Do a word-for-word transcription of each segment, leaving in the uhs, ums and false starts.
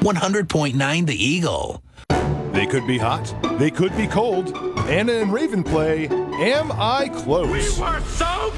one hundred point nine The Eagle. They could be hot. They could be cold. Anna and Raven play Am I Close? We were so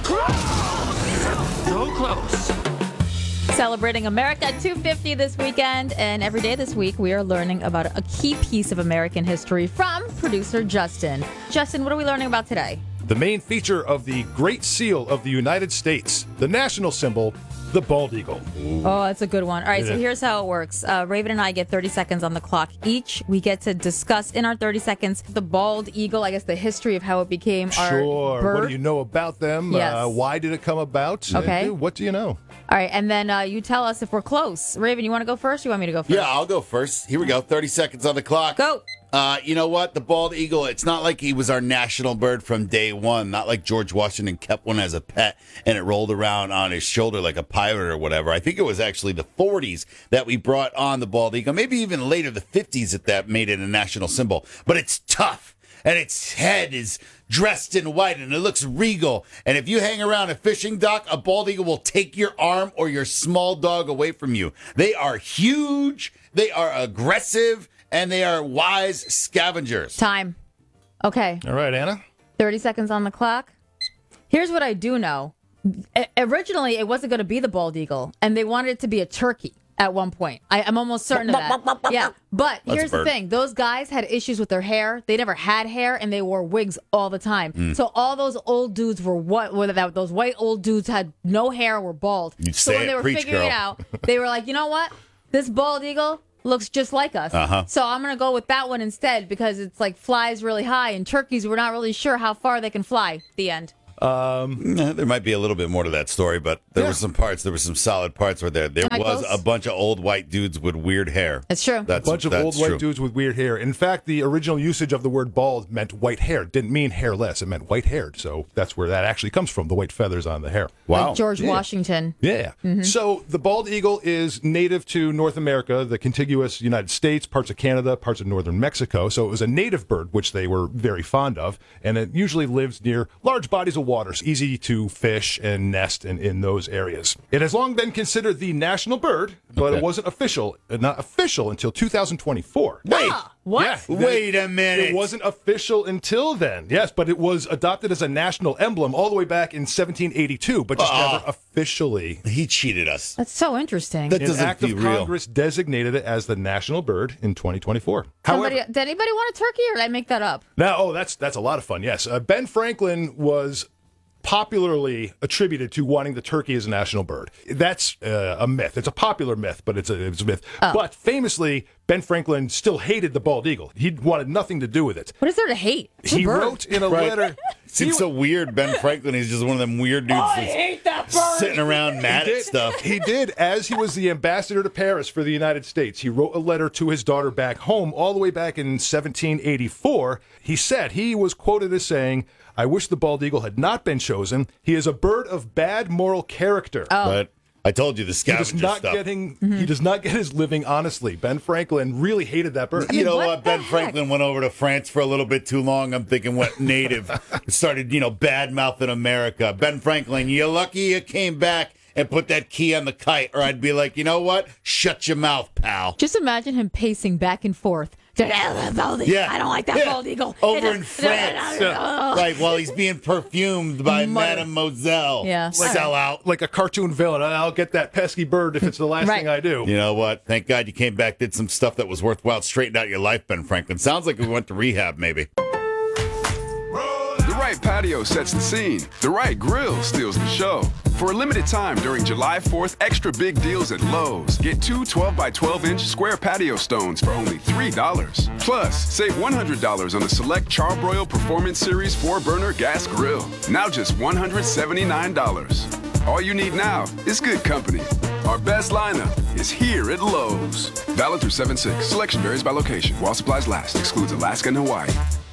close! So close. Celebrating America two fifty this weekend, and every day this week we are learning about a key piece of American history from producer Justin. Justin, what are we learning about today? The main feature of the Great Seal of the United States, the national symbol, the bald eagle. Oh, that's a good one. All right, Yeah. so here's how it works. Uh, Raven and I get thirty seconds on the clock each. We get to discuss in our thirty seconds the bald eagle, I guess the history of how it became our Sure. bird. What do you know about them? Yes. Uh, why did it come about? Okay. Uh, what do you know? All right, and then uh, you tell us if we're close. Raven, you want to go first or you want me to go first? Yeah, I'll go first. Here we go. thirty seconds on the clock. Go. Uh, you know what? The bald eagle, it's not like he was our national bird from day one. Not like George Washington kept one as a pet and it rolled around on his shoulder like a pirate or whatever. I think it was actually the forties that we brought on the bald eagle. Maybe even later, the fifties, that that made it a national symbol. But it's tough. And its head is dressed in white, and it looks regal. And if you hang around a fishing dock, a bald eagle will take your arm or your small dog away from you. They are huge, they are aggressive, and they are wise scavengers. Time. Okay. All right, Anna. thirty seconds on the clock. Here's what I do know. I- originally, it wasn't going to be the bald eagle, and they wanted it to be a turkey at one point. I, I'm almost certain of that. Yeah, but That's here's a bird. the thing. Those guys had issues with their hair. They never had hair, and they wore wigs all the time. Mm. So all those old dudes were what? Whether that those white old dudes had no hair, were bald. You so say when it, they were preach, figuring it girl. out, they were like, you know what? This bald eagle looks just like us. Uh-huh. So I'm going to go with that one instead because it's like flies really high, and turkeys, we're not really sure how far they can fly. The end. Nah, there might be a little bit more to that story, but there Yeah. were some parts, there were some solid parts where there there Am I was close? a bunch of old white dudes with weird hair. It's true. That's A bunch of that's old true. white dudes with weird hair. In fact, the original usage of the word bald meant white hair. It didn't mean hairless. It meant white-haired. So that's where that actually comes from, the white feathers on the hair. Wow. Like George Washington. Yeah. So the bald eagle is native to North America, the contiguous United States, parts of Canada, parts of northern Mexico. So it was a native bird, which they were very fond of. And it usually lives near large bodies of water. It's easy to fish and nest in, in those areas. It has long been considered the national bird, but Okay. it wasn't official, uh, not official until two thousand twenty-four. Wait, What? Yeah, wait a minute. It wasn't official until then. Yes, but it was adopted as a national emblem all the way back in seventeen eighty-two, but just Ah. never officially. He cheated us. That's so interesting. That An doesn't act be of real. Congress designated it as the national bird in twenty twenty-four. Somebody, However, did anybody want a turkey, or did I make that up? now, oh, that's that's a lot of fun. Yes, uh, Ben Franklin was popularly attributed to wanting the turkey as a national bird. That's uh, a myth. It's a popular myth, but it's a, it's a myth. But famously, Ben Franklin still hated the bald eagle. He wanted nothing to do with it. What is there to hate? It's a He bird. wrote in a Right. letter. Seems so weird, Ben Franklin. He's just one of them weird dudes that's sitting around mad at stuff. He did, as he was the ambassador to Paris for the United States. He wrote a letter to his daughter back home all the way back in seventeen eighty-four. He said, he was quoted as saying, "I wish the bald eagle had not been chosen. He is a bird of bad moral character." But I told you the He does scavenger not stuff. getting. He does not get his living honestly. Ben Franklin really hated that bird. You know what what? the Ben heck? Franklin went over to France for a little bit too long. I'm thinking went native. Started, you know, bad mouthing America. Ben Franklin, you're lucky you came back and put that key on the kite, or I'd be like, you know what? Shut your mouth, pal. Just imagine him pacing back and forth. Bald eagle. Yeah. I don't like that Yeah. bald eagle. Over It- in France. Right, while he's being perfumed by Mother- Mademoiselle. Yeah. Sell out. Like a cartoon villain. I'll get that pesky bird if it's the last Right. thing I do. You know what? Thank God you came back, did some stuff that was worthwhile, straightened out your life, Ben Franklin. Sounds like we went to rehab, maybe. The right patio sets the scene. The right grill steals the show. For a limited time during July fourth, extra big deals at Lowe's. Get two twelve by twelve inch square patio stones for only three dollars. Plus, save one hundred dollars on the select Charbroil Performance Series four burner gas grill. Now just one hundred seventy-nine dollars. All you need now is good company. Our best lineup is here at Lowe's. Valid through seven six. Selection varies by location. While supplies last. Excludes Alaska and Hawaii.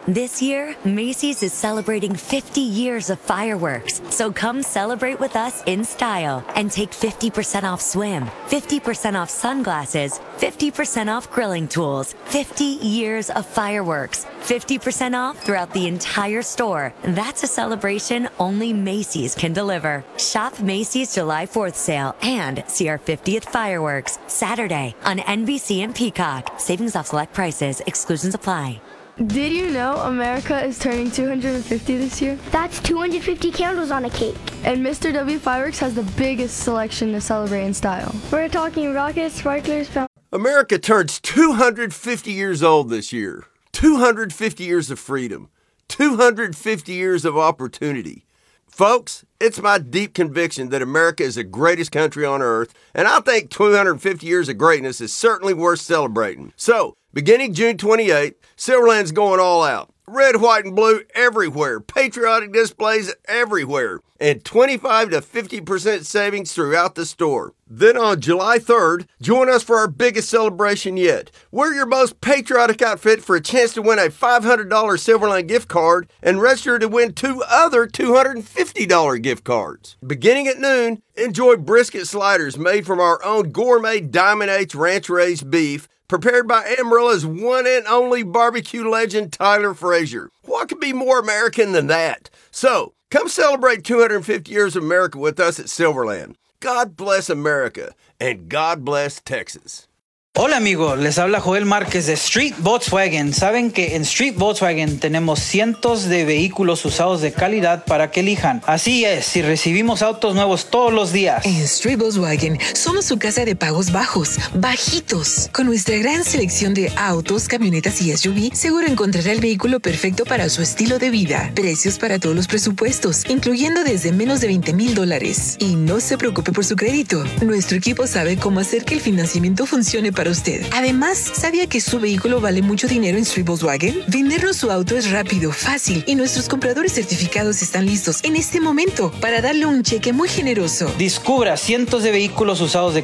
This year, Macy's is celebrating fifty years of fireworks, so come celebrate with us in style and take fifty percent off swim, fifty percent off sunglasses, fifty percent off grilling tools, fifty years of fireworks, fifty percent off throughout the entire store. That's a celebration only Macy's can deliver. Shop Macy's July fourth sale and see our fiftieth fireworks Saturday on N B C and Peacock. Savings off select prices, exclusions apply. Did you know America is turning two hundred fifty this year? That's two hundred fifty candles on a cake. And Mister W Fireworks has the biggest selection to celebrate in style. We're talking rockets, sparklers, fountains. America turns two hundred fifty years old this year. two hundred fifty years of freedom. two hundred fifty years of opportunity. Folks, it's my deep conviction that America is the greatest country on earth, and I think two hundred fifty years of greatness is certainly worth celebrating. So, beginning June twenty-eighth, Silverland's going all out. Red, white, and blue everywhere. Patriotic displays everywhere. And twenty-five to fifty percent savings throughout the store. Then on July third, join us for our biggest celebration yet. Wear your most patriotic outfit for a chance to win a five hundred dollars Silverland gift card and register to win two other two hundred fifty dollars gift cards. Beginning at noon, enjoy brisket sliders made from our own gourmet Diamond H Ranch Raised beef, prepared by Amarillo's one and only barbecue legend, Tyler Frazier. What could be more American than that? So, come celebrate two hundred fifty years of America with us at Silverland. God bless America, and God bless Texas. Hola amigos, les habla Joel Márquez de Street Volkswagen. Saben que en Street Volkswagen tenemos cientos de vehículos usados de calidad para que elijan. Así es, y recibimos autos nuevos todos los días. En Street Volkswagen somos su casa de pagos bajos, bajitos. Con nuestra gran selección de autos, camionetas y S U V, seguro encontrará el vehículo perfecto para su estilo de vida. Precios para todos los presupuestos, incluyendo desde menos de veinte mil dólares. Y no se preocupe por su crédito. Nuestro equipo sabe cómo hacer que el financiamiento funcione para usted. Además, ¿sabía que su vehículo vale mucho dinero en Street Volkswagen? Vendernos su auto es rápido, fácil y nuestros compradores certificados están listos en este momento para darle un cheque muy generoso. Descubra cientos de vehículos usados de